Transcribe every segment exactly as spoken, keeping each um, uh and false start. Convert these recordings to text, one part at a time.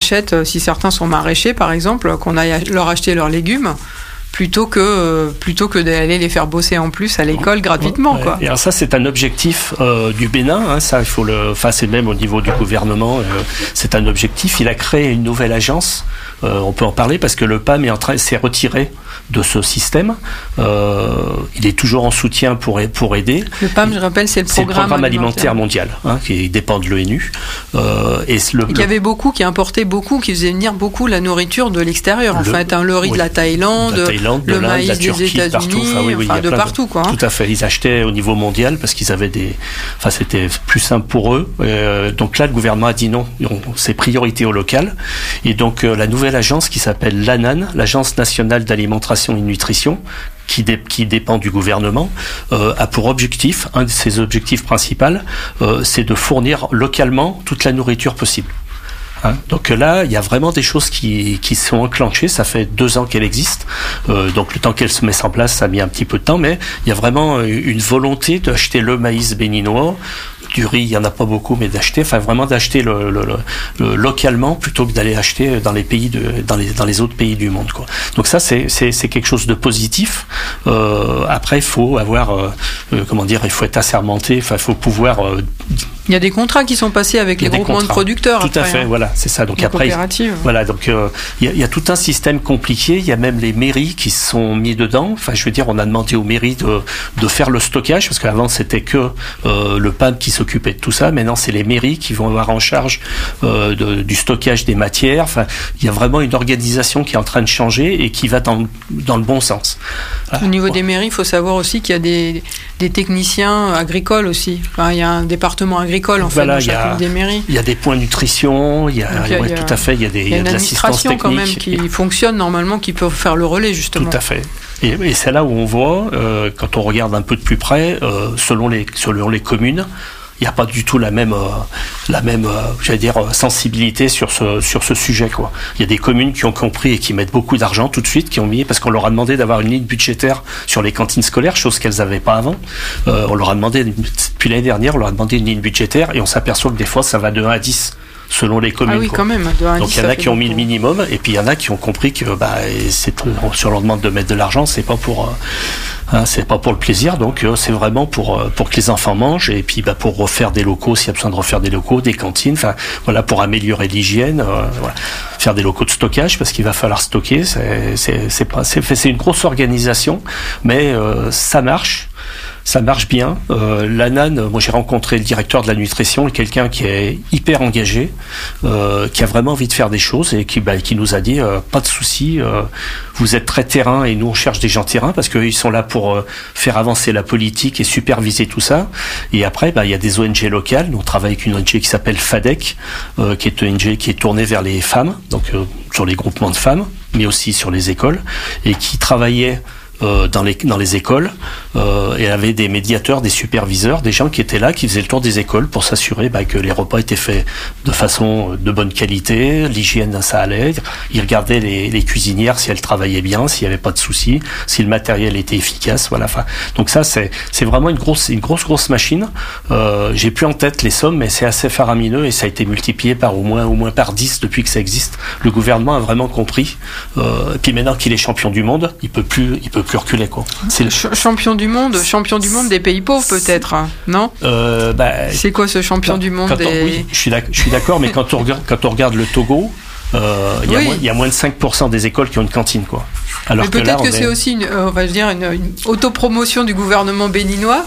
achète, si certains sont maraîchers par exemple, qu'on aille leur acheter leurs légumes, plutôt que euh, plutôt que d'aller les faire bosser en plus à l'école gratuitement, ouais, quoi. Et alors ça, c'est un objectif euh, du Bénin, hein, ça il faut le, enfin c'est même au niveau du gouvernement, euh, c'est un objectif. Il a créé une nouvelle agence. Euh, on peut en parler parce que le P A M est en train, s'est retiré de ce système. Euh, il est toujours en soutien pour pour aider. Le P A M, je rappelle, c'est le c'est programme, le programme alimentaire, alimentaire mondial, hein, qui dépend de l'O N U. Euh, et le, il y avait beaucoup qui importaient beaucoup, qui faisaient venir beaucoup la nourriture de l'extérieur. En le, fait, hein, le riz oui, de la Thaïlande, de la Thaïlande de le l'Inde, maïs de la Turquie, des États-Unis, partout. Enfin, oui, oui, enfin, de partout, de, quoi. Hein. Tout à fait. Ils achetaient au niveau mondial parce qu'ils avaient des. Enfin, c'était plus simple pour eux. Euh, donc là, le gouvernement a dit non. C'est priorité au local. Et donc euh, la nouvelle agence qui s'appelle l'A N A N, l'Agence nationale d'alimentation et de nutrition, qui, dé, qui dépend du gouvernement, euh, a pour objectif, un de ses objectifs principaux, euh, c'est de fournir localement toute la nourriture possible. Hein, donc là, il y a vraiment des choses qui, qui sont enclenchées. Ça fait deux ans qu'elle existe. Euh, donc le temps qu'elle se mette en place, ça a mis un petit peu de temps, mais il y a vraiment une volonté d'acheter le maïs béninois. Du riz, il y en a pas beaucoup, mais d'acheter, enfin vraiment d'acheter le, le, le, le localement plutôt que d'aller acheter dans les pays de, dans les dans les autres pays du monde, quoi. Donc ça, c'est c'est c'est quelque chose de positif. Euh, après, il faut avoir, euh, comment dire, il faut être assermenté. Enfin, il faut pouvoir. Euh, il y a des contrats qui sont passés avec les groupements de producteurs. Tout après, à fait, hein. Voilà, c'est ça. Donc les après, voilà, donc euh, il y a, il y a tout un système compliqué. Il y a même les mairies qui sont mis dedans. Enfin, je veux dire, on a demandé aux mairies de de faire le stockage parce qu'avant c'était que euh, le P A M qui s'occupait de tout ça. Maintenant, c'est les mairies qui vont avoir en charge euh, de, du stockage des matières. Enfin, il y a vraiment une organisation qui est en train de changer et qui va dans dans le bon sens. Voilà. Au niveau bon. des mairies, il faut savoir aussi qu'il y a des des techniciens agricoles aussi. Enfin, il y a un département agricole en voilà, fait dans chacune des mairies. Il y a des points nutrition, il y a, il y a, ouais, il y a tout à fait, il y a des il y a une de l'assistance technique quand même qui et... fonctionne normalement, qui peut faire le relais justement. Tout à fait. Et, et c'est là où on voit, euh, quand on regarde un peu de plus près, euh, selon les selon les communes, il n'y a pas du tout la même, euh, la même, euh, j'allais dire, sensibilité sur ce sur ce sujet, quoi. Il y a des communes qui ont compris et qui mettent beaucoup d'argent tout de suite, qui ont mis parce qu'on leur a demandé d'avoir une ligne budgétaire sur les cantines scolaires, chose qu'elles n'avaient pas avant. Euh, on leur a demandé depuis l'année dernière, on leur a demandé une ligne budgétaire et on s'aperçoit que des fois ça va de un à dix. Selon les communes. Ah oui, quoi. quand même. De un à dix, donc il y en a qui ont mis le minimum et puis il y en a qui ont compris que bah c'est sur leur demande de mettre de l'argent, c'est pas pour euh, hein, c'est pas pour le plaisir, donc euh, c'est vraiment pour euh, pour que les enfants mangent et puis bah pour refaire des locaux s'il y a besoin de refaire des locaux, des cantines, enfin voilà pour améliorer l'hygiène, euh, voilà. Faire des locaux de stockage parce qu'il va falloir stocker, c'est c'est c'est pas c'est, c'est une grosse organisation, mais euh, ça marche. Ça marche bien. Euh, l'A N A N, moi j'ai rencontré le directeur de la nutrition, quelqu'un qui est hyper engagé, euh, qui a vraiment envie de faire des choses et qui, bah, qui nous a dit euh, pas de souci, euh, vous êtes très terrain et nous on cherche des gens terrain parce qu'ils sont là pour euh, faire avancer la politique et superviser tout ça. Et après, bah, il y a des O N G locales. Nous on travaille avec une O N G qui s'appelle FADEC, euh, qui est une O N G qui est tournée vers les femmes, donc euh, sur les groupements de femmes, mais aussi sur les écoles, et qui travaillait Euh, dans les dans les écoles euh, et avait des médiateurs, des superviseurs, des gens qui étaient là, qui faisaient le tour des écoles pour s'assurer bah, que les repas étaient faits de façon de bonne qualité, l'hygiène ça allait. Ils regardaient les, les cuisinières si elles travaillaient bien, s'il y avait pas de soucis, si le matériel était efficace, voilà. Enfin, donc ça c'est c'est vraiment une grosse une grosse grosse machine. Euh, j'ai plus en tête les sommes, mais c'est assez faramineux et ça a été multiplié par au moins au moins par dix depuis que ça existe. Le gouvernement a vraiment compris. Euh, et puis maintenant qu'il est champion du monde, il peut plus il peut plus reculer, quoi. C'est le Ch- champion du monde, champion du monde des pays pauvres peut-être, non euh, bah, c'est quoi ce champion quand, du monde quand des... on, oui, je suis d'accord, je suis d'accord mais quand on regarde quand on regarde le Togo, euh, il y a oui. moins, il y a moins de cinq pour cent des écoles qui ont une cantine, quoi. Alors mais que peut-être là, que est... c'est aussi une, euh, on va dire une, une autopromotion du gouvernement béninois.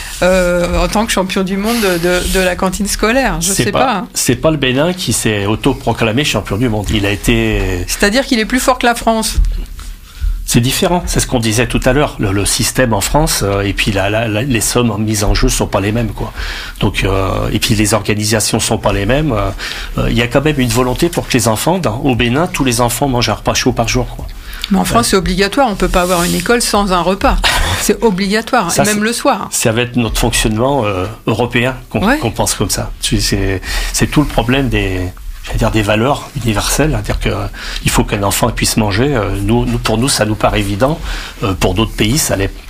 Euh, en tant que champion du monde de, de, de la cantine scolaire, je c'est sais pas, pas. Hein. C'est pas le Bénin qui s'est autoproclamé champion du monde. Il a été. C'est-à-dire qu'il est plus fort que la France. C'est différent, c'est ce qu'on disait tout à l'heure. Le, le système en France euh, et puis la, la, la, les sommes mises en jeu sont pas les mêmes, quoi. Donc euh, et puis les organisations sont pas les mêmes. Il euh, euh, y a quand même une volonté pour que les enfants, dans, au Bénin, tous les enfants mangent un repas chaud par jour, quoi. Mais en France, ouais. C'est obligatoire. On peut pas avoir une école sans un repas. C'est obligatoire, ça, et même le soir. Ça va être notre fonctionnement euh, européen qu'on, ouais. qu'on pense comme ça. C'est, c'est tout le problème des. C'est-à-dire des valeurs universelles, c'est-à-dire que il faut qu'un enfant puisse manger. Nous, nous, pour nous, ça nous paraît évident. Pour d'autres pays, ça l'est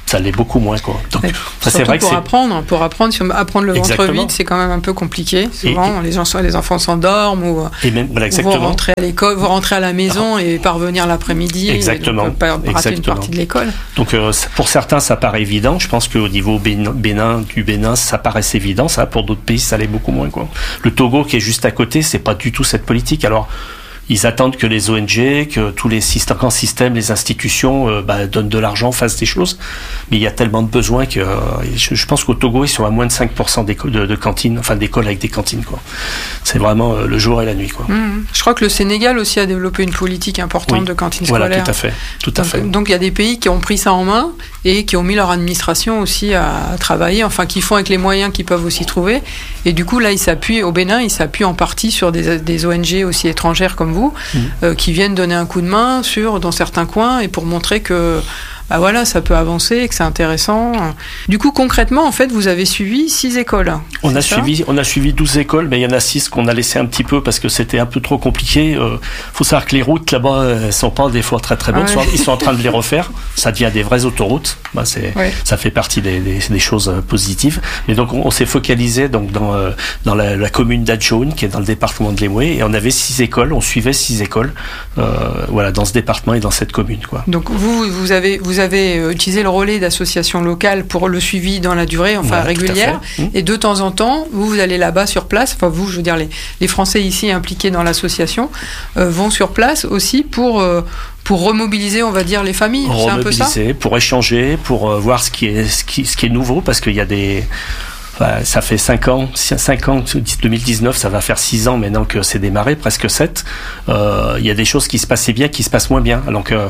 ça l'est beaucoup moins, quoi. Donc, ouais, ça, c'est vrai pour que c'est... apprendre, pour apprendre, si on apprendre le ventre exactement. vide, c'est quand même un peu compliqué. Souvent, et, les, gens, les enfants s'endorment ou, et même, voilà, ou vont rentrer à l'école, vont rentrer à la maison ah. et parvenir l'après-midi. Exactement. Et donc, pas rater exactement. une partie de l'école. Donc, euh, pour certains, ça paraît évident. Je pense qu'au niveau Bénin, Bénin, du Bénin, ça paraît évident. Ça, pour d'autres pays, ça l'est beaucoup moins, quoi. Le Togo, qui est juste à côté, c'est pas du tout cette politique. Alors, ils attendent que les O N G, que tous les grands systèmes, les institutions euh, bah, donnent de l'argent, fassent des choses. Mais il y a tellement de besoins que euh, je, je pense qu'au Togo, ils sont à moins de cinq pour cent de, de cantines, enfin d'écoles avec des cantines, quoi. C'est vraiment euh, le jour et la nuit, quoi. Mmh. Je crois que le Sénégal aussi a développé une politique importante oui. de cantines voilà, scolaires. Voilà, tout à fait. Tout à donc, fait. donc il y a des pays qui ont pris ça en main et qui ont mis leur administration aussi à, à travailler, enfin qui font avec les moyens qu'ils peuvent aussi trouver. Et du coup, là, ils s'appuient, au Bénin, ils s'appuient en partie sur des, des O N G aussi étrangères comme vous, mmh. euh, qui viennent donner un coup de main sur, dans certains coins et pour montrer que bah voilà, ça peut avancer, que c'est intéressant. Du coup, concrètement, en fait, vous avez suivi six écoles. On a suivi, on a suivi douze écoles, mais il y en a six qu'on a laissé un petit peu parce que c'était un peu trop compliqué. Euh, faut savoir que les routes là-bas, elles sont pas des fois très très bonnes. Ah ouais. Ils sont en train de les refaire. Ça devient des vraies autoroutes. Bah, c'est, ouais. ça fait partie des, des, des choses positives. Mais donc, on, on s'est focalisé donc dans euh, dans la, la commune d'Adjoun, qui est dans le département de l'Emoué, et on avait six écoles. On suivait six écoles, euh, voilà, dans ce département et dans cette commune, quoi. Donc vous, vous avez vous Vous avez utilisé le relais d'associations locales pour le suivi dans la durée, enfin ouais, régulière. Mmh. Et de temps en temps, vous, vous allez là-bas sur place. Enfin, vous, je veux dire, les, les Français ici impliqués dans l'association euh, vont sur place aussi pour euh, pour remobiliser, on va dire, les familles. C'est un peu ça. Pour échanger, pour euh, voir ce qui est ce qui ce qui est nouveau, parce qu'il y a des Enfin, ça fait cinq ans, cinq ans, deux mille dix-neuf, ça va faire six ans maintenant que c'est démarré, presque sept. Euh, il y a des choses qui se passaient bien, qui se passent moins bien. Donc euh,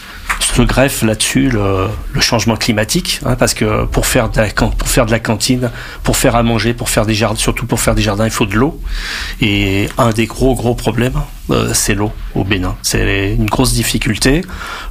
se greffe là-dessus le, le changement climatique, hein, parce que pour faire, de la, pour faire de la cantine, pour faire à manger, pour faire des jardins, surtout pour faire des jardins, il faut de l'eau. Et un des gros gros problèmes, euh, c'est l'eau au Bénin. C'est une grosse difficulté.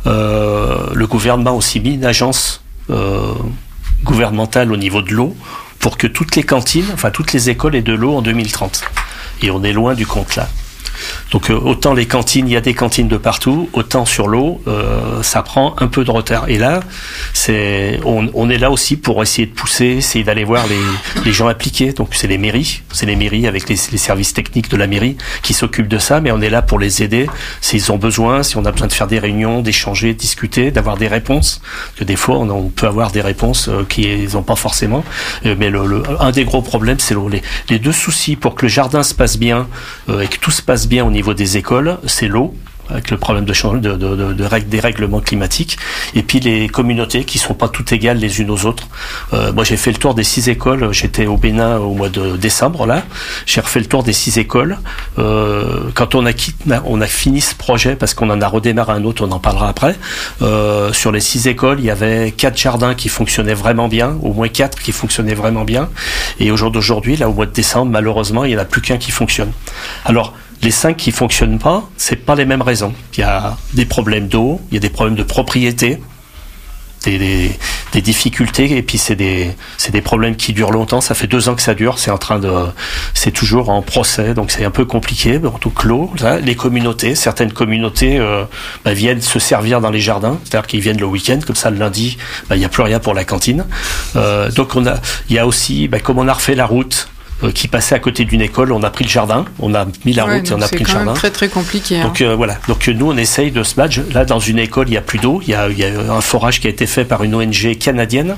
Euh, le gouvernement a aussi mis une agence euh, gouvernementale au niveau de l'eau pour que toutes les cantines, enfin toutes les écoles aient de l'eau en deux mille trente. Et on est loin du compte là. Donc euh, autant les cantines, il y a des cantines de partout, autant sur l'eau, euh, ça prend un peu de retard. Et là, c'est, on, on est là aussi pour essayer de pousser, essayer d'aller voir les, les gens impliqués. Donc c'est les mairies, c'est les mairies avec les, les services techniques de la mairie qui s'occupent de ça, mais on est là pour les aider s'ils ont besoin, si on a besoin de faire des réunions, d'échanger, de discuter, d'avoir des réponses. Parce que des fois, on, on peut avoir des réponses euh, qu'ils n'ont pas forcément. Euh, mais le, le, un des gros problèmes, c'est l'eau. Les, les deux soucis pour que le jardin se passe bien euh, et que tout se passe bien au niveau des écoles, c'est l'eau, avec le problème de, de, de, de, de règles, dérèglement climatique, et puis les communautés qui sont pas toutes égales les unes aux autres. Euh, moi, j'ai fait le tour des six écoles. J'étais au Bénin au mois de décembre, là. J'ai refait le tour des six écoles. Euh, quand on a, on a fini ce projet, parce qu'on en a redémarré un autre, on en parlera après, euh, sur les six écoles, il y avait quatre jardins qui fonctionnaient vraiment bien, au moins quatre qui fonctionnaient vraiment bien. Et au jour d'aujourd'hui, là, au mois de décembre, malheureusement, il y en a plus qu'un qui fonctionne. Alors, les cinq qui fonctionnent pas, c'est pas les mêmes raisons. Il y a des problèmes d'eau, il y a des problèmes de propriété, des, des, des difficultés, et puis c'est des, c'est des problèmes qui durent longtemps. Ça fait deux ans que ça dure. C'est en train de, c'est toujours en procès, donc c'est un peu compliqué. En tout clos, là, les communautés, certaines communautés euh, bah, viennent se servir dans les jardins, c'est-à-dire qu'ils viennent le week-end, comme ça le lundi, bah, il y a plus rien pour la cantine. Euh, donc on a, il y a aussi, bah, comme on a refait la route qui passait à côté d'une école, on a pris le jardin, on a mis la ouais, route et on a pris le jardin. C'est très très compliqué. Donc hein. euh, voilà, donc nous on essaye de se battre. Là dans une école il y a plus d'eau, il y a, il y a un forage qui a été fait par une O N G canadienne,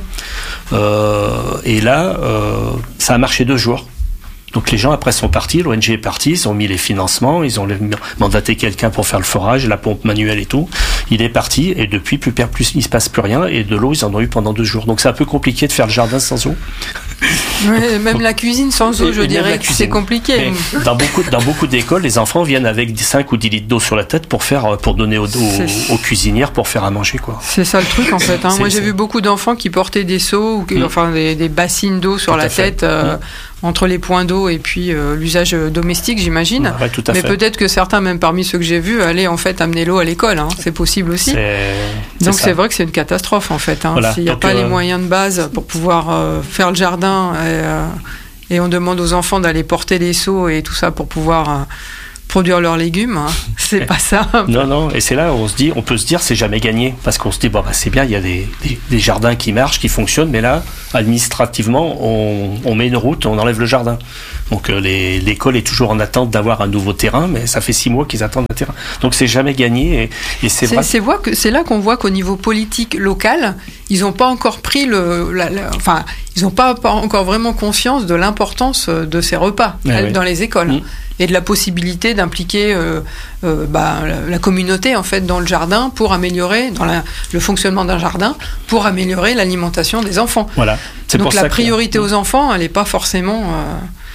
euh, et là euh, ça a marché deux jours. Donc les gens après sont partis, l'O N G est partie, ils ont mis les financements, ils ont mandaté quelqu'un pour faire le forage, la pompe manuelle et tout. Il est parti et depuis plus, plus il se passe plus rien, et de l'eau ils en ont eu pendant deux jours. Donc c'est un peu compliqué de faire le jardin sans eau. Ouais, même la cuisine sans eau, je dirais que c'est compliqué. Mais dans beaucoup dans beaucoup d'écoles, les enfants viennent avec cinq ou dix litres d'eau sur la tête pour faire pour donner aux, aux, aux cuisinières pour faire à manger, quoi. C'est ça le truc en fait. Hein. Moi j'ai c'est... vu beaucoup d'enfants qui portaient des seaux ou mmh. enfin des, des bassines d'eau sur tout la tête. Euh, mmh. Entre les points d'eau et puis euh, l'usage domestique, j'imagine. Ouais, tout à Mais fait. peut-être que certains, même parmi ceux que j'ai vus, allaient en fait amener l'eau à l'école. Hein. C'est possible aussi. C'est... Donc c'est, c'est vrai que c'est une catastrophe en fait. Hein. Voilà. S'il n'y a Donc, pas euh... les moyens de base pour pouvoir euh, faire le jardin et, euh, et on demande aux enfants d'aller porter les seaux et tout ça pour pouvoir euh, produire leurs légumes, hein. c'est pas simple. Non, non, et c'est là où on se dit, on peut se dire, c'est jamais gagné, parce qu'on se dit, bon, bah, c'est bien, il y a des, des, des jardins qui marchent, qui fonctionnent, mais là, administrativement, on, on met une route, on enlève le jardin. Donc euh, les, l'école est toujours en attente d'avoir un nouveau terrain, mais ça fait six mois qu'ils attendent un terrain. Donc c'est jamais gagné, et, et c'est, c'est vrai. C'est, que, c'est là qu'on voit qu'au niveau politique local, ils n'ont pas encore pris le, la, la, enfin, ils n'ont pas, pas encore vraiment conscience de l'importance de ces repas ah, dans oui. les écoles. Mmh. Et de la possibilité d'impliquer euh, euh, bah, la, la communauté en fait dans le jardin pour améliorer dans la, le fonctionnement d'un jardin pour améliorer l'alimentation des enfants. Voilà. C'est Donc pour la ça priorité que... aux enfants, elle n'est pas forcément. Euh,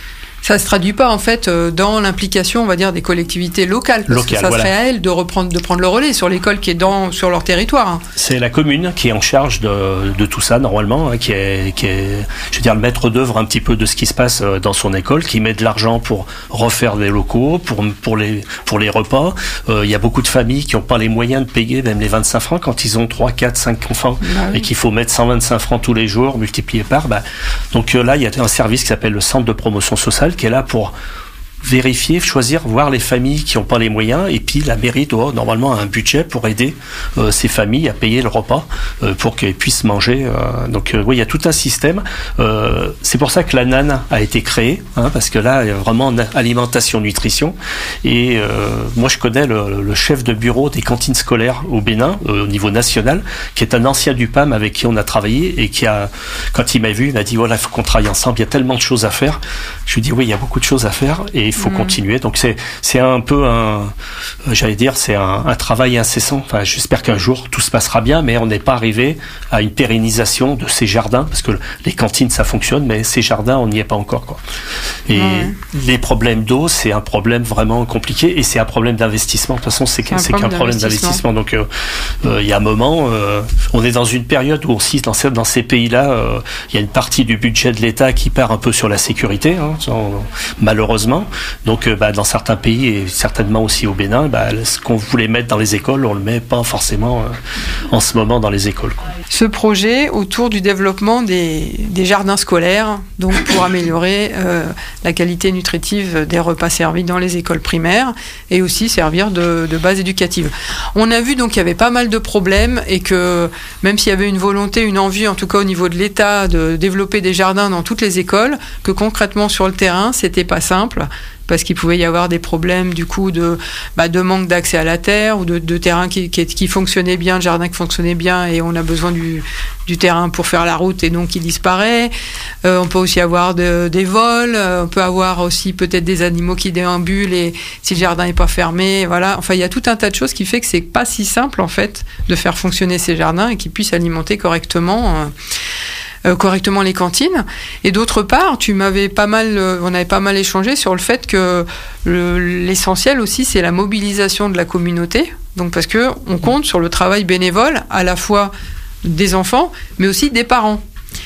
ça se traduit pas en fait dans l'implication, on va dire, des collectivités locales. Parce Local, que ça voilà. serait à elles de reprendre, de prendre le relais sur l'école qui est dans sur leur territoire. Hein. C'est la commune qui est en charge de, de tout ça normalement, hein, qui est, qui est, je veux dire, le maître d'œuvre un petit peu de ce qui se passe dans son école, qui met de l'argent pour refaire des locaux, pour pour les pour les repas. Il euh, y a beaucoup de familles qui n'ont pas les moyens de payer même les vingt-cinq francs quand ils ont trois, quatre, cinq enfants bah oui. et qu'il faut mettre cent vingt-cinq francs tous les jours multiplié par. Bah, donc euh, là, il y a un service qui s'appelle le Centre de promotion sociale qui est là pour vérifier, choisir, voir les familles qui n'ont pas les moyens, et puis la mairie doit normalement un budget pour aider euh, ces familles à payer le repas euh, pour qu'elles puissent manger. Euh, donc euh, oui, il y a tout un système. Euh, c'est pour ça que l'A N A N a été créée, hein, parce que là, il y a vraiment alimentation, nutrition. Et euh, moi, je connais le, le chef de bureau des cantines scolaires au Bénin, euh, au niveau national, qui est un ancien du P A M avec qui on a travaillé et qui a, quand il m'a vu, il m'a dit voilà, il faut qu'on travaille ensemble. Il y a tellement de choses à faire. Je lui dis oui, il y a beaucoup de choses à faire et il faut mmh. continuer. Donc c'est c'est un peu un, j'allais dire, c'est un, un travail incessant. Enfin, j'espère qu'un jour tout se passera bien, mais on n'est pas arrivé à une pérennisation de ces jardins parce que les cantines ça fonctionne, mais ces jardins on n'y est pas encore quoi. Et mmh. les problèmes d'eau, c'est un problème vraiment compliqué et c'est un problème d'investissement. De toute façon, c'est, c'est, c'est qu'un problème d'investissement. Donc il euh, euh, y a un moment, euh, on est dans une période où aussi dans ces, dans ces pays-là, il euh, y a une partie du budget de l'État qui part un peu sur la sécurité, hein, malheureusement. Donc, bah, dans certains pays et certainement aussi au Bénin, bah, ce qu'on voulait mettre dans les écoles, on le met pas forcément euh, en ce moment dans les écoles, quoi. Ce projet autour du développement des, des jardins scolaires, donc pour améliorer euh, la qualité nutritive des repas servis dans les écoles primaires et aussi servir de, de base éducative. On a vu donc qu'il y avait pas mal de problèmes et que même s'il y avait une volonté, une envie, en tout cas au niveau de l'État, de développer des jardins dans toutes les écoles, que concrètement sur le terrain, c'était pas simple. Parce qu'il pouvait y avoir des problèmes du coup de, bah, de manque d'accès à la terre ou de, de terrain qui, qui, qui fonctionnait bien, de jardin qui fonctionnait bien et on a besoin du, du terrain pour faire la route et donc il disparaît. Euh, on peut aussi avoir de, des vols, on peut avoir aussi peut-être des animaux qui déambulent et si le jardin n'est pas fermé, voilà. Enfin, il y a tout un tas de choses qui fait que c'est pas si simple en fait de faire fonctionner ces jardins et qu'ils puissent alimenter correctement. Euh, Euh, correctement les cantines. Et d'autre part, tu m'avais pas mal, euh, on avait pas mal échangé sur le fait que le, l'essentiel aussi, c'est la mobilisation de la communauté. Donc parce que on compte sur le travail bénévole à la fois des enfants, mais aussi des parents.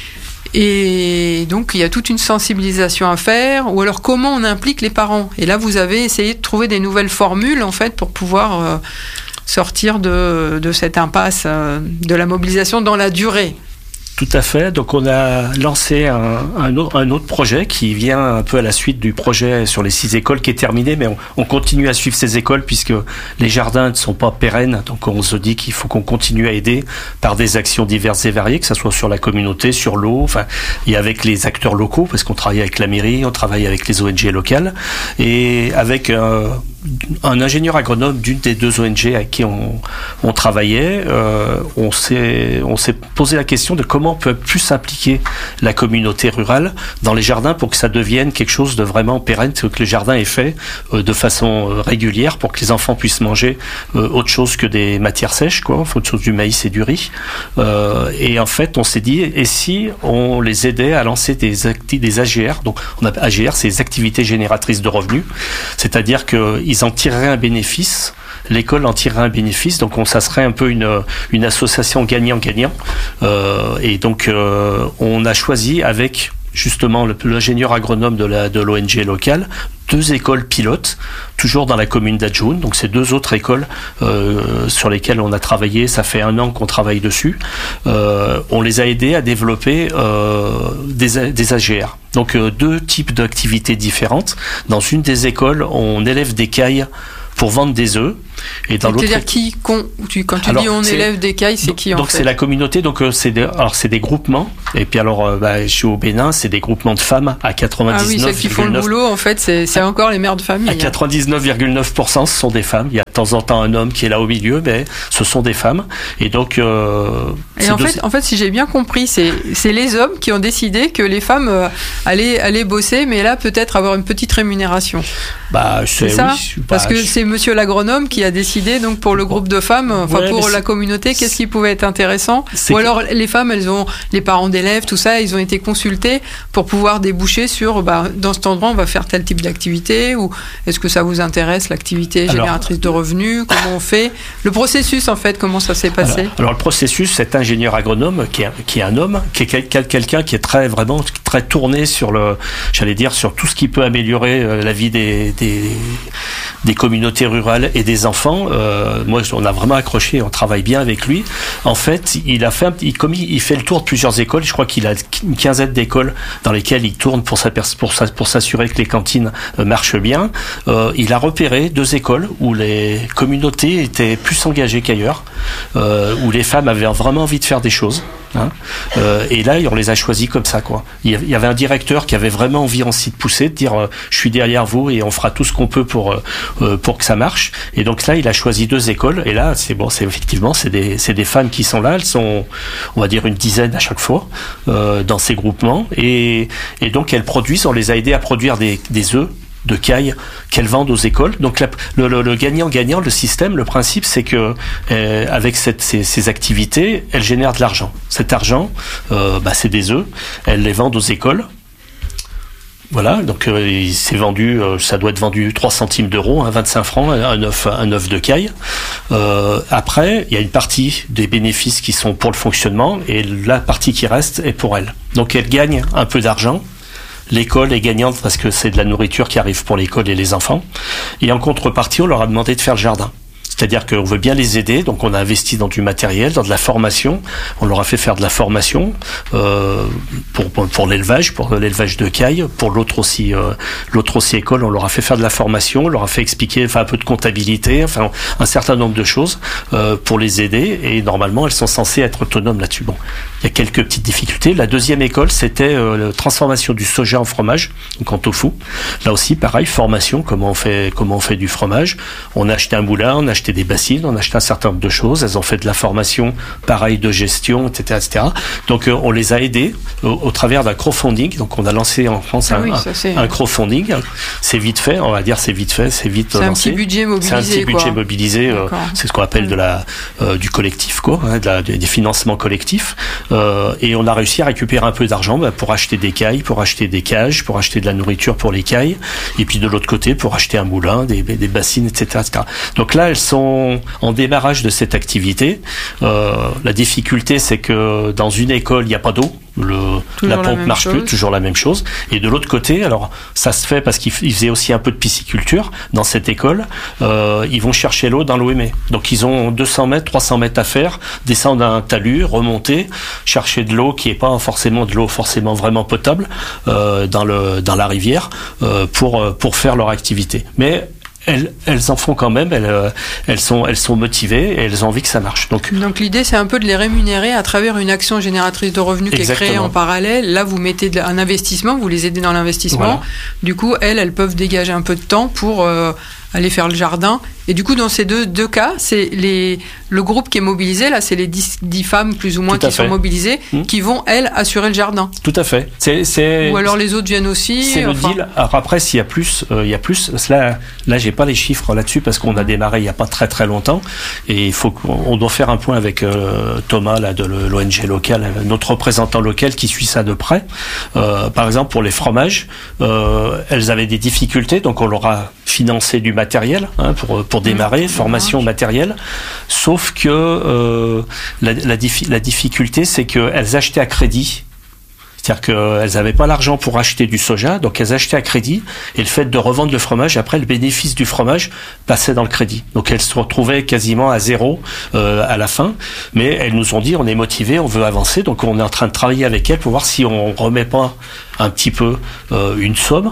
Et donc il y a toute une sensibilisation à faire. Ou alors comment on implique les parents. Et là, vous avez essayé de trouver des nouvelles formules en fait pour pouvoir euh, sortir de, de cette impasse euh, de la mobilisation dans la durée. Tout à fait. Donc on a lancé un, un, autre, un autre projet qui vient un peu à la suite du projet sur les six écoles qui est terminé, mais on, on continue à suivre ces écoles puisque les jardins ne sont pas pérennes. Donc on se dit qu'il faut qu'on continue à aider par des actions diverses et variées, que ce soit sur la communauté, sur l'eau, enfin, et avec les acteurs locaux, parce qu'on travaille avec la mairie, on travaille avec les O N G locales, et avec euh, un ingénieur agronome d'une des deux O N G avec qui on, on travaillait. Euh, on s'est, on s'est posé la question de comment on peut plus impliquer la communauté rurale dans les jardins pour que ça devienne quelque chose de vraiment pérenne, que le jardin est fait euh, de façon euh, régulière pour que les enfants puissent manger euh, autre chose que des matières sèches, quoi, autre chose du maïs et du riz. Euh, et en fait, on s'est dit, et si on les aidait à lancer des, acti- des A G R, donc on a A G R, c'est les activités génératrices de revenus, c'est-à-dire qu'ils en tireraient un bénéfice, l'école en tirerait un bénéfice, donc on, ça serait un peu une, une association gagnant-gagnant. Euh, et donc euh, on a choisi avec justement le, l'ingénieur agronome de, la, de l'O N G locale, deux écoles pilotes, toujours dans la commune d'Adjoun. Donc c'est deux autres écoles euh, sur lesquelles on a travaillé, ça fait un an qu'on travaille dessus. Euh, on les a aidés à développer euh, des, des A G R. Donc euh, deux types d'activités différentes. Dans une des écoles, on élève des cailles pour vendre des œufs. Et dans c'est-à-dire qui, con, tu, quand tu alors, dis on élève des cailles, c'est qui en donc fait? Donc c'est la communauté, donc euh, c'est des, alors c'est des groupements. Et puis alors, euh, bah, je suis au Bénin, c'est des groupements de femmes à quatre-vingt-dix-neuf. Ah oui, celles qui font le boulot, en fait, c'est, c'est encore les mères de famille. À quatre-vingt-dix-neuf virgule neuf pour cent, ce sont des femmes. Il y a de temps en temps un homme qui est là au milieu, mais ce sont des femmes. Et donc. Euh, et en deux... fait, en fait, si j'ai bien compris, c'est c'est les hommes qui ont décidé que les femmes euh, allaient allaient bosser, mais là peut-être avoir une petite rémunération. Bah, c'est, c'est ça, oui, parce bah, que je... c'est Monsieur l'agronome qui a décidé donc pour le groupe de femmes, enfin ouais, pour la communauté, qu'est-ce qui pouvait être intéressant. Ou alors les femmes, elles ont les parents d'élèves, tout ça, ils ont été consultés pour pouvoir déboucher sur bah, dans cet endroit on va faire tel type d'activité, ou est-ce que ça vous intéresse l'activité génératrice alors, de revenus, comment on fait le processus en fait, comment ça s'est passé. Alors, alors le processus, cet ingénieur agronome qui est, qui est un homme, qui est quel, quelqu'un qui est très vraiment très tourné sur le, j'allais dire sur tout ce qui peut améliorer la vie des des, des communautés rurales et des enfants. Euh, moi, on a vraiment accroché, on travaille bien avec lui. En fait, il a fait, un, il, comme il, il fait le tour de plusieurs écoles. Je crois qu'il a une quinzaine d'écoles dans lesquelles il tourne pour, sa, pour, sa, pour s'assurer que les cantines marchent bien. Euh, il a repéré deux écoles où les communautés étaient plus engagées qu'ailleurs, euh, où les femmes avaient vraiment envie de faire des choses. Hein. Euh, et là, on les a choisis comme ça, quoi. Il y avait un directeur qui avait vraiment envie aussi de pousser, de dire euh, je suis derrière vous et on fera tout ce qu'on peut pour euh, pour que ça marche. Et donc là, il a choisi deux écoles. Et là, c'est bon, c'est effectivement, c'est des c'est des femmes qui sont là. Elles sont, on va dire une dizaine à chaque fois euh, dans ces groupements. Et et donc elles produisent. On les a aidées à produire des des œufs de caille qu'elles vendent aux écoles. Donc la, le, le, le gagnant-gagnant, le système, le principe, c'est que euh, avec cette, ces, ces activités, elles génèrent de l'argent. Cet argent, euh, bah, c'est des œufs. Elles les vendent aux écoles. Voilà, donc euh, c'est vendu, euh, ça doit être vendu trois centimes d'euros, hein, vingt-cinq francs, un œuf, un œuf de caille. Euh, après, il y a une partie des bénéfices qui sont pour le fonctionnement et la partie qui reste est pour elles. Donc elles gagnent un peu d'argent. L'école est gagnante parce que c'est de la nourriture qui arrive pour l'école et les enfants. Et en contrepartie, on leur a demandé de faire le jardin. C'est-à-dire qu'on veut bien les aider, donc on a investi dans du matériel, dans de la formation. On leur a fait faire de la formation euh, pour, pour pour l'élevage, pour l'élevage de caille. Pour l'autre aussi, euh, l'autre aussi école, on leur a fait faire de la formation, on leur a fait expliquer, enfin un peu de comptabilité, enfin un certain nombre de choses euh, pour les aider. Et normalement, elles sont censées être autonomes là-dessus. Bon, il y a quelques petites difficultés. La deuxième école, c'était euh, la transformation du soja en fromage, donc en tofu. Là aussi, pareil, formation, comment on fait, comment on fait du fromage. On a acheté un moulin, on a acheté des bassines, on a acheté un certain nombre de choses, elles ont fait de la formation, pareil, de gestion, et cetera, et cetera. Donc, euh, on les a aidées au, au travers d'un crowdfunding. Donc, on a lancé en France ah un, oui, ça, un, un crowdfunding. C'est vite fait, on va dire, c'est vite fait, c'est vite c'est lancé. Un petit budget mobilisé, c'est un petit budget quoi. mobilisé. Euh, c'est ce qu'on appelle de la, euh, du collectif, quoi, hein, de la, des financements collectifs. Euh, et on a réussi à récupérer un peu d'argent bah, pour acheter des cailles, pour acheter des cages, pour acheter de la nourriture pour les cailles. Et puis, de l'autre côté, pour acheter un moulin, des, des bassines, et cetera, et cetera. Donc là, elles sont en démarrage de cette activité. Euh, la difficulté, c'est que dans une école, il n'y a pas d'eau. Le, la pompe marche chose. plus, toujours la même chose. Et de l'autre côté, alors ça se fait parce qu'ils faisaient aussi un peu de pisciculture dans cette école. Euh, ils vont chercher l'eau dans l'O M E. Donc ils ont deux cents mètres, trois cents mètres à faire, descendre un talus, remonter, chercher de l'eau qui est pas forcément de l'eau forcément vraiment potable euh, dans le dans la rivière euh, pour pour faire leur activité. Mais Elles, elles en font quand même, elles, elles, sont, elles sont motivées et elles ont envie que ça marche. Donc, Donc l'idée, c'est un peu de les rémunérer à travers une action génératrice de revenus qui Exactement. est créée en parallèle. Là, vous mettez un investissement, vous les aidez dans l'investissement. Voilà. Du coup, elles, elles peuvent dégager un peu de temps pour euh, aller faire le jardin. Et du coup, dans ces deux, deux cas, c'est les, le groupe qui est mobilisé, là, c'est les dix, dix femmes plus ou moins qui sont mobilisées, mmh. qui vont, elles, assurer le jardin. Tout à fait. C'est, c'est, ou alors les autres viennent aussi. C'est enfin... le deal. Alors après, s'il y a plus, euh, il y a plus. Là, là, j'ai pas les chiffres là-dessus parce qu'on a démarré il y a pas très très longtemps. Et il faut qu'on doit faire un point avec euh, Thomas, là, de l'O N G local, notre représentant local qui suit ça de près. Euh, par exemple, pour les fromages, euh, elles avaient des difficultés, donc on leur a financé du matériel hein, pour, pour démarrer, mmh, formation matérielle, sauf que euh, la, la, diffi- la difficulté, c'est qu'elles achetaient à crédit. C'est-à-dire qu'elles n'avaient pas l'argent pour acheter du soja, donc elles achetaient à crédit, et le fait de revendre le fromage, après le bénéfice du fromage passait dans le crédit. Donc elles se retrouvaient quasiment à zéro euh, à la fin, mais elles nous ont dit on est motivés, on veut avancer, donc on est en train de travailler avec elles pour voir si on remet pas un petit peu euh, une somme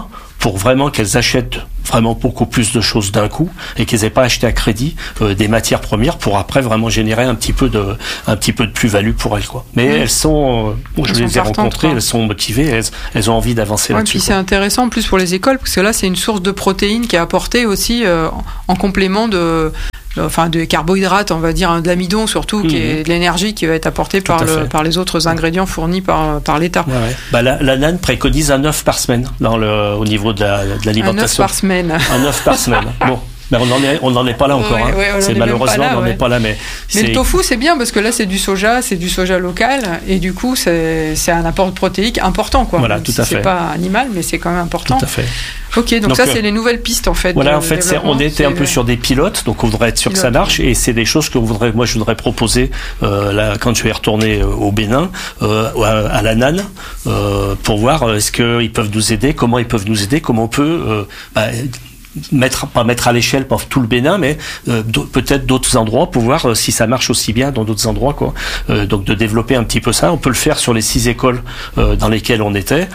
pour vraiment qu'elles achètent vraiment beaucoup plus de choses d'un coup et qu'elles aient pas acheté à crédit euh, des matières premières pour après vraiment générer un petit peu de un petit peu de plus-value pour elles quoi. Mais mmh. elles sont euh, je elles les ai rencontrées, elles sont motivées, elles, elles ont envie d'avancer ouais, là-dessus. Puis quoi. C'est intéressant en plus pour les écoles parce que là c'est une source de protéines qui est apportée aussi euh, en complément de enfin de carbohydrates, on va dire de l'amidon surtout, mmh. qui est de l'énergie qui va être apportée par, le, par les autres ingrédients fournis par, par l'État. Ouais, ouais. Bah, la, la N A N préconise un œuf par semaine dans le, au niveau de, la, de l'alimentation. Un œuf par semaine. Un œuf par semaine. Bon. Mais on n'en est, on n'en est pas là encore. Ouais, hein. ouais, c'est malheureusement, là, on n'en ouais. est pas là. Mais, mais le tofu, c'est bien parce que là, c'est du soja, c'est du soja local, et du coup, c'est, c'est un apport protéique important, quoi. Voilà, tout si à fait. C'est pas animal, mais c'est quand même important. Tout à fait. Ok, donc, donc ça, euh, c'est les nouvelles pistes en fait. Voilà, de, en fait, c'est, on était un peu le... sur des pilotes, donc on voudrait être sûr Pilote, que ça marche, ouais. et c'est des choses que voudrait, moi, je voudrais proposer euh, là, quand je vais retourner euh, au Bénin, euh, à, à la N A N, euh, pour voir euh, est-ce qu'ils peuvent nous aider, comment ils peuvent nous aider, comment on peut. Euh, bah, mettre pas mettre à l'échelle pour tout le Bénin mais euh, peut-être d'autres endroits pour voir euh, si ça marche aussi bien dans d'autres endroits quoi. Euh, donc de développer un petit peu ça, on peut le faire sur les six écoles euh, dans lesquelles on était.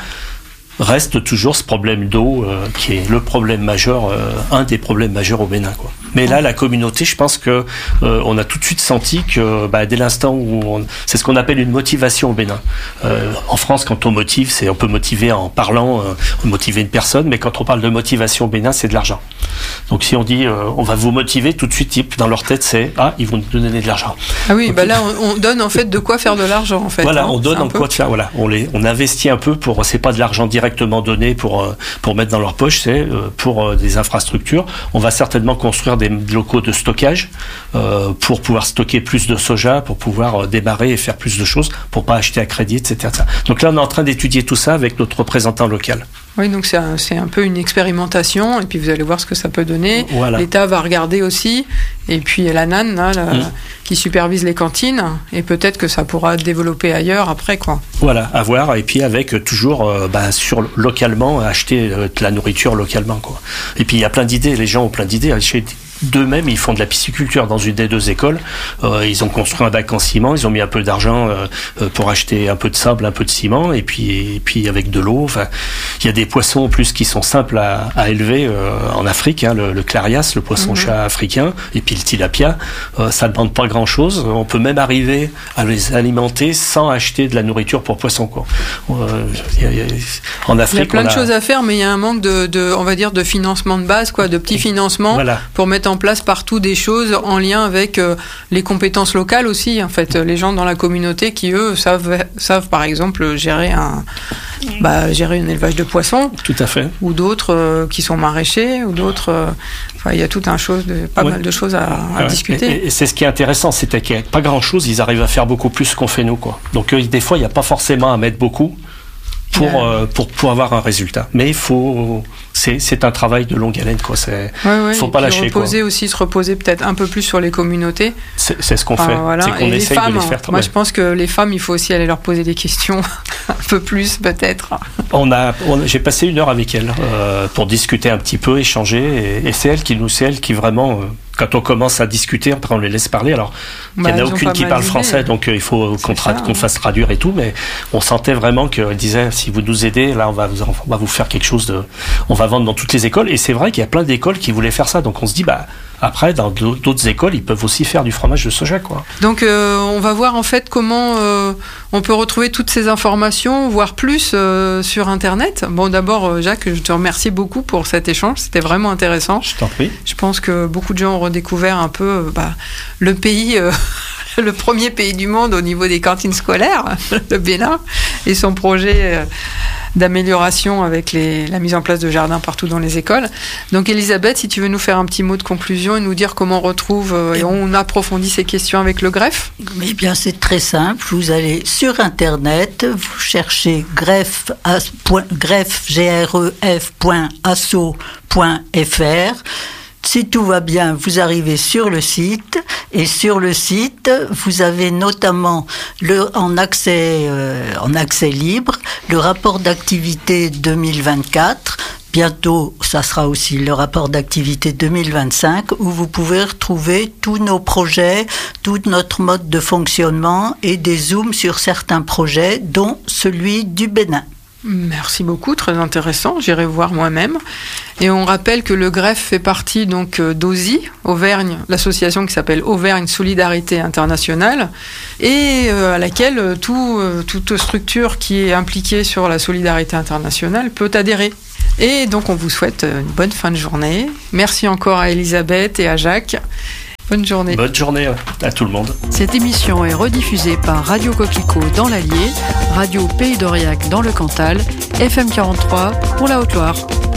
Reste toujours ce problème d'eau euh, qui est le problème majeur, euh, un des problèmes majeurs au Bénin quoi. Mais là la communauté, je pense que euh, on a tout de suite senti que bah, dès l'instant où on, c'est ce qu'on appelle une motivation au Bénin. Euh, en France, quand on motive, c'est on peut motiver en parlant, euh, motiver une personne, mais quand on parle de motivation au Bénin, c'est de l'argent. Donc si on dit euh, on va vous motiver, tout de suite type dans leur tête c'est ah ils vont nous donner de l'argent. Ah oui, donc, bah là on, on donne en fait de quoi faire de l'argent en fait. Voilà, hein, on donne en quoi de faire. Voilà, on les on investit un peu pour c'est pas de l'argent directement donné pour pour mettre dans leur poche, c'est pour des infrastructures. On va certainement construire des locaux de stockage euh, pour pouvoir stocker plus de soja, pour pouvoir démarrer et faire plus de choses, pour pas acheter à crédit, et cetera. Donc là, on est en train d'étudier tout ça avec notre représentant local. Oui, donc c'est un, c'est un peu une expérimentation, et puis vous allez voir ce que ça peut donner. Voilà. L'État va regarder aussi, et puis la N A N, là, la, mmh. qui supervise les cantines, et peut-être que ça pourra être développé ailleurs après, quoi. Voilà, à voir, et puis avec toujours, euh, bah, sur localement, acheter euh, de la nourriture localement, quoi. Et puis il y a plein d'idées, les gens ont plein d'idées. Chez d'eux-mêmes, ils font de la pisciculture dans une des deux écoles. Euh, ils ont construit un bac en ciment, ils ont mis un peu d'argent euh, pour acheter un peu de sable, un peu de ciment, et puis, et puis avec de l'eau. Enfin, il y a des poissons en plus qui sont simples à, à élever euh, en Afrique, hein, le, le clarias, le poisson-chat mmh. africain, et puis le tilapia. Euh, ça ne demande pas grand-chose. On peut même arriver à les alimenter sans acheter de la nourriture pour poissons, quoi. Euh, y a, y a, en Afrique, il y a plein on a... de choses à faire, mais il y a un manque de, de, on va dire, de financement de base, quoi, de petits financements voilà. pour mettre en place partout des choses en lien avec euh, les compétences locales aussi. En fait, les gens dans la communauté qui eux savent, savent par exemple gérer un, bah, gérer un élevage de poissons. Tout à fait. Ou d'autres euh, qui sont maraîchers, ou d'autres. Euh, enfin, il y a tout un chose, de, pas ouais. mal de choses à, à ouais. discuter. Et, et c'est ce qui est intéressant, c'est qu'il n'y a pas grand chose, ils arrivent à faire beaucoup plus qu'on fait nous, quoi. Donc euh, des fois, il n'y a pas forcément à mettre beaucoup. Pour, euh, pour pour avoir un résultat, mais il faut c'est c'est un travail de longue haleine quoi. C'est ouais, ouais, faut pas lâcher reposer quoi. aussi se reposer peut-être un peu plus sur les communautés. C'est, c'est ce qu'on enfin, fait. Voilà. C'est qu'on et essaye les femmes, de les faire. Moi, ouais. je pense que les femmes, il faut aussi aller leur poser des questions un peu plus peut-être. On a, on, j'ai passé une heure avec elles euh, pour discuter un petit peu, échanger, et, et c'est elle qui nous, c'est elle qui vraiment. Euh, Quand on commence à discuter, après on les laisse parler. Alors, il bah, n'y en a aucune qui parle français, idée. donc euh, il faut qu'on, tra- ça, qu'on fasse traduire et tout. Mais on sentait vraiment qu'elle disait, si vous nous aidez, là, on va vous, on va vous faire quelque chose de, on va vendre dans toutes les écoles. Et c'est vrai qu'il y a plein d'écoles qui voulaient faire ça. Donc on se dit, bah, après, dans d'autres écoles, ils peuvent aussi faire du fromage de soja, quoi. Donc, euh, on va voir en fait comment euh, on peut retrouver toutes ces informations, voire plus euh, sur Internet. Bon, d'abord, Jacques, je te remercie beaucoup pour cet échange. C'était vraiment intéressant. Je t'en prie. Je pense que beaucoup de gens ont redécouvert un peu bah, le pays, euh, le premier pays du monde au niveau des cantines scolaires, le Bénin, et son projet euh, d'amélioration avec les, la mise en place de jardins partout dans les écoles. Donc Elisabeth, si tu veux nous faire un petit mot de conclusion et nous dire comment on retrouve euh, et on approfondit ces questions avec le greffe. Eh bien, c'est très simple. Vous allez sur Internet, vous cherchez greffe, greffe, G R E F point asso point F R. Si tout va bien, vous arrivez sur le site, et sur le site, vous avez notamment le, en accès, euh, en accès libre, le rapport d'activité deux mille vingt-quatre. Bientôt, ça sera aussi le rapport d'activité deux mille vingt-cinq, où vous pouvez retrouver tous nos projets, tout notre mode de fonctionnement et des zooms sur certains projets, dont celui du Bénin. Merci beaucoup, très intéressant, j'irai voir moi-même. Et on rappelle que le greffe fait partie donc d'O S I, Auvergne, l'association qui s'appelle Auvergne Solidarité Internationale, et à laquelle tout, toute structure qui est impliquée sur la solidarité internationale peut adhérer. Et donc on vous souhaite une bonne fin de journée. Merci encore à Elisabeth et à Jacques. Bonne journée. Bonne journée à tout le monde. Cette émission est rediffusée par Radio Coquelicot dans l'Allier, Radio Pays d'Aurillac dans le Cantal, F M quarante-trois pour la Haute-Loire.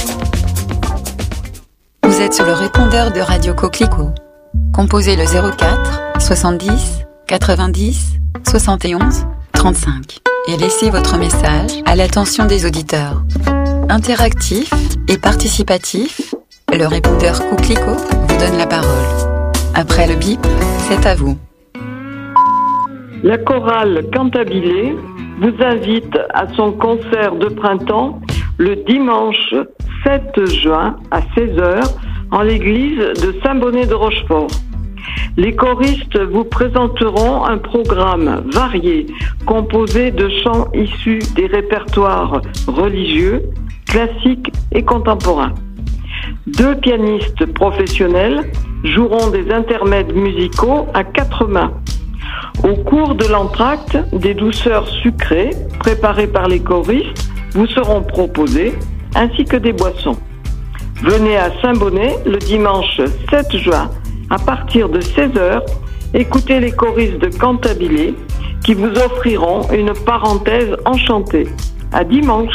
Vous êtes sur le répondeur de Radio Coquelicot. Composez le zéro quatre soixante-dix quatre-vingt-dix soixante et onze trente-cinq et laissez votre message à l'attention des auditeurs. Interactif et participatif, le répondeur Coquelicot vous donne la parole. Après le bip, c'est à vous. La chorale Cantabile vous invite à son concert de printemps le dimanche sept juin à seize heures en l'église de Saint-Bonnet de Rochefort. Les choristes vous présenteront un programme varié composé de chants issus des répertoires religieux, classiques et contemporains. Deux pianistes professionnels joueront des intermèdes musicaux à quatre mains. Au cours de l'entracte, des douceurs sucrées préparées par les choristes vous seront proposées, ainsi que des boissons. Venez à Saint-Bonnet le dimanche sept juin à partir de seize heures, écoutez les choristes de Cantabile qui vous offriront une parenthèse enchantée. À dimanche.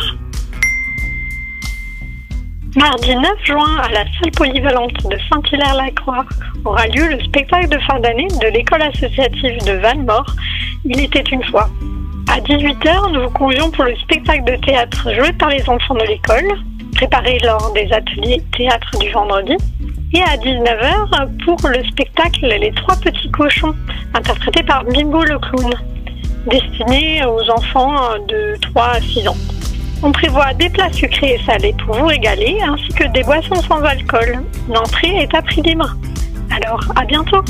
Mardi neuf juin, à la salle polyvalente de Saint-Hilaire-la-Croix, aura lieu le spectacle de fin d'année de l'école associative de Valmore, Il était une fois. À dix-huit heures, nous vous convions pour le spectacle de théâtre joué par les enfants de l'école, préparé lors des ateliers théâtre du vendredi. Et à dix-neuf heures, pour le spectacle Les Trois Petits Cochons, interprété par Bimbo le Clown, destiné aux enfants de trois à six ans. On prévoit des plats sucrés et salés pour vous régaler, ainsi que des boissons sans alcool. L'entrée est à prix libre. Alors, à bientôt.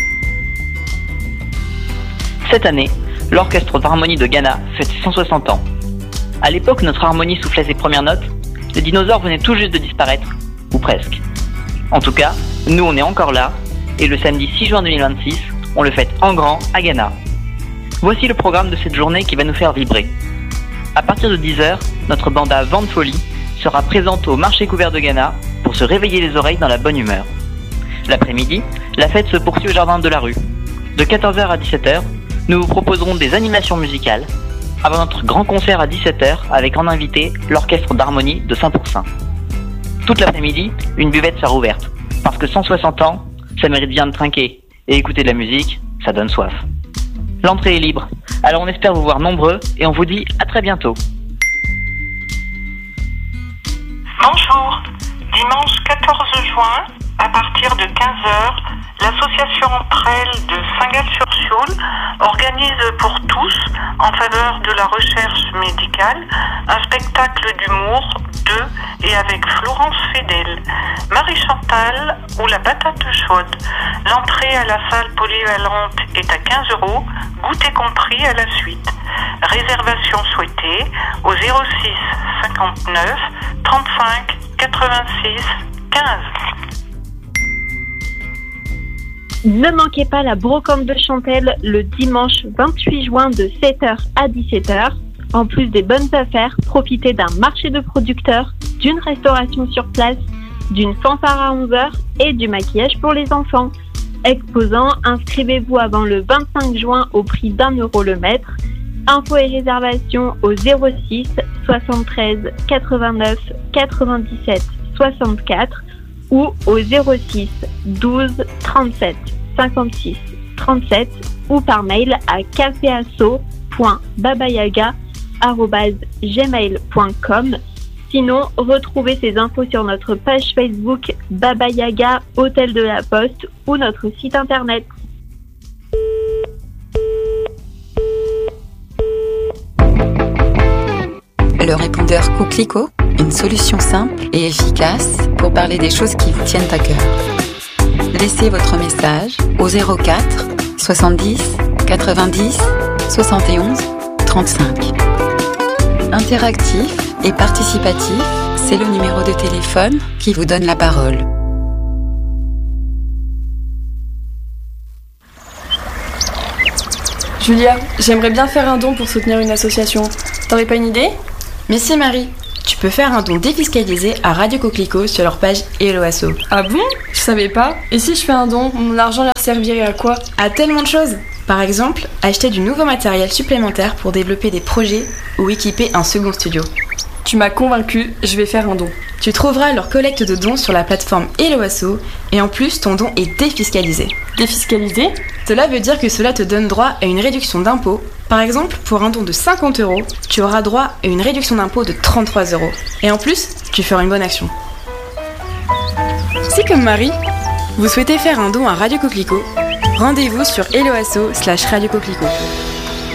Cette année, l'Orchestre d'harmonie de Ghana fête ses cent soixante ans. À l'époque où notre harmonie soufflait ses premières notes, les dinosaures venaient tout juste de disparaître, ou presque. En tout cas, nous on est encore là, et le samedi six juin deux mille vingt-six, on le fête en grand à Ghana. Voici le programme de cette journée qui va nous faire vibrer. À partir de dix heures, notre banda Vent de Folie sera présente au marché couvert de Ghana pour se réveiller les oreilles dans la bonne humeur. L'après-midi, la fête se poursuit au jardin de la rue. De quatorze heures à dix-sept heures, nous vous proposerons des animations musicales avant notre grand concert à dix-sept heures avec en invité l'Orchestre d'harmonie de Saint-Pourçain. Toute l'après-midi, une buvette sera ouverte parce que cent soixante ans, ça mérite bien de trinquer et écouter de la musique, ça donne soif. L'entrée est libre, alors on espère vous voir nombreux et on vous dit à très bientôt. Bonjour, dimanche quatorze juin, à partir de quinze heures, l'association Entre Elles de Saint-Gall-sur-Sioule organise pour tous, en faveur de la recherche médicale, un spectacle d'humour de et avec Florence Fedel, Marie-Chantal ou la patate chaude. L'entrée à la salle polyvalente est à quinze euros, goûter compris à la suite. Réservation souhaitée au zéro six cinquante-neuf trente-cinq quatre-vingt-six quinze. Ne manquez pas la brocante de Chantelle le dimanche vingt-huit juin de sept heures à dix-sept heures. En plus des bonnes affaires, profitez d'un marché de producteurs, d'une restauration sur place, d'une fanfare à onze heures et du maquillage pour les enfants. Exposant, inscrivez-vous avant le vingt-cinq juin au prix d'un euro le mètre. Infos et réservations au zéro six soixante-treize quatre-vingt-neuf quatre-vingt-dix-sept soixante-quatre ou au zéro six douze trente-sept cinquante-six trente-sept ou par mail à cafeasso point babayaga arobase gmail point com. Sinon, retrouvez ces infos sur notre page Facebook Baba Yaga Hôtel de la Poste ou notre site internet. Le répondeur Coquelicot, une solution simple et efficace pour parler des choses qui vous tiennent à cœur. Laissez votre message au zéro quatre soixante-dix quatre-vingt-dix soixante et onze trente-cinq. interactif et participatif, c'est le numéro de téléphone qui vous donne la parole. Julia, j'aimerais bien faire un don pour soutenir une association. T'aurais pas une idée ? Mais si Marie, tu peux faire un don défiscalisé à Radio Coquelicot sur leur page Hello Asso. Ah bon ? Je savais pas. Et si je fais un don, mon argent leur servirait à quoi ? À tellement de choses. Par exemple, acheter du nouveau matériel supplémentaire pour développer des projets ou équiper un second studio. Tu m'as convaincue, je vais faire un don. Tu trouveras leur collecte de dons sur la plateforme Hello Asso et en plus ton don est défiscalisé. Défiscalisé ? Cela veut dire que cela te donne droit à une réduction d'impôt. Par exemple, pour un don de cinquante euros, tu auras droit à une réduction d'impôt de trente-trois euros. Et en plus, tu feras une bonne action. Si comme Marie, vous souhaitez faire un don à Radio Coquelicot, rendez-vous sur helloasso slash Radio Coquelicot.